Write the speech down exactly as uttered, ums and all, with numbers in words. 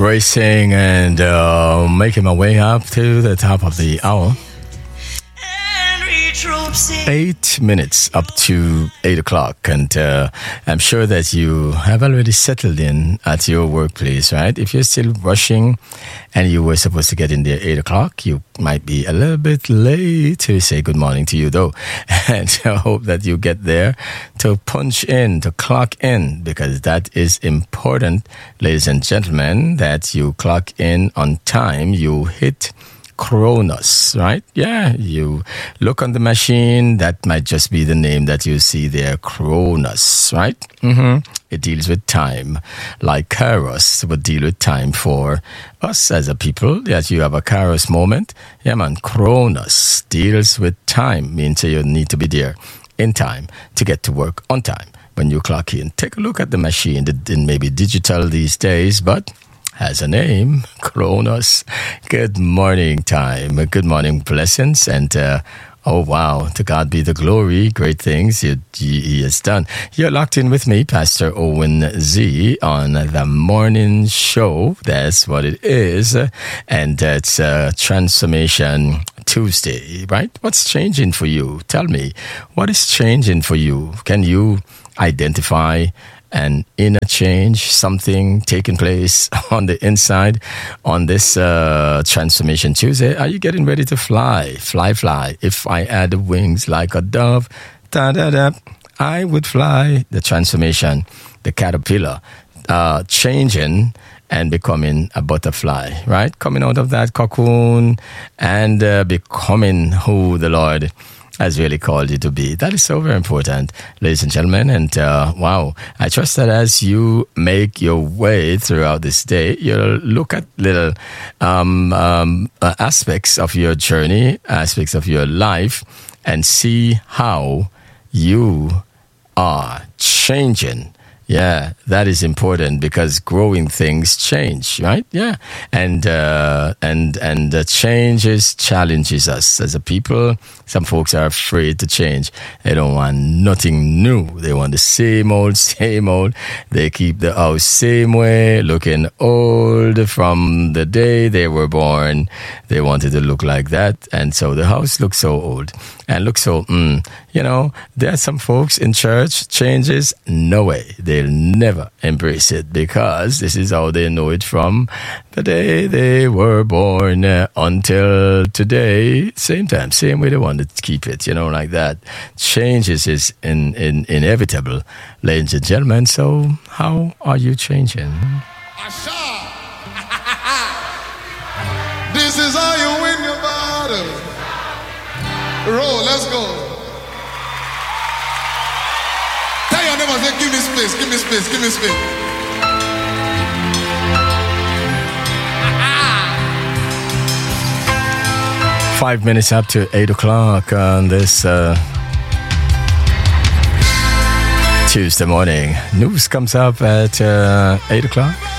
Racing and uh, making my way up to the top of the hour. Eight minutes up to eight o'clock, and uh, I'm sure that you have already settled in at your workplace, right? If you're still rushing and you were supposed to get in there eight o'clock, you might be a little bit late to say good morning to you, though. And I hope that you get there to punch in, to clock in, because that is important, ladies and gentlemen, that you clock in on time. You hit Chronos, right? Yeah, you look on the machine, that might just be the name that you see there, Chronos, right? Mm-hmm. It deals with time, like Kairos would deal with time for us as a people. That you have a Kairos moment. Yeah, man, Chronos deals with time, means you need to be there in time to get to work on time when you clock in. Take a look at the machine. It may be digital these days, but has a name, Chronos. Good morning, time. Good morning, blessings. And, uh, oh, wow, to God be the glory. Great things he, he has done. You're locked in with me, Pastor Owen Z, on the morning show. That's what it is. And it's uh, Transformation Tuesday, right? What's changing for you? Tell me, what is changing for you? Can you identify an inner change, something taking place on the inside on this uh, Transformation Tuesday? Are you getting ready to fly? Fly, fly. If I had wings like a dove, da da da, I would fly. The transformation, the caterpillar, uh, changing and becoming a butterfly, right? Coming out of that cocoon and uh, becoming who the Lord has really called you to be. That is so very important, ladies and gentlemen. And uh, wow, I trust that as you make your way throughout this day, you'll look at little um, um, uh, aspects of your journey, aspects of your life, and see how you are changing. Yeah, that is important, because growing things change, right? Yeah, and uh, and and uh, changes challenges us as a people. Some folks are afraid to change. They don't want nothing new. They want the same old, same old. They keep the house same way, looking old from the day they were born. They wanted to look like that, and so the house looks so old and looks so. Mm, you know, there are some folks in church. Changes, no way. They'll never embrace it, because this is how they know it from the day they were born uh, until today. Same time, same way they want to keep it, you know, like that. Changes is in, in, inevitable, ladies and gentlemen. So how are you changing? Asha. This is how you win your battle. Roll, let's go. Tell your neighbor, say, give me space, give me space, give me space. Five minutes up to eight o'clock on this uh, Tuesday morning. News comes up at uh, eight o'clock.